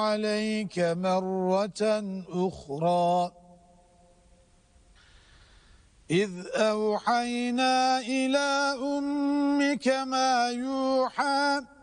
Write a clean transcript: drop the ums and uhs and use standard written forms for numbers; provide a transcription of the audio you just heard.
عليك مرة أخرى إذ أوحينا إلى أمك ما يوحى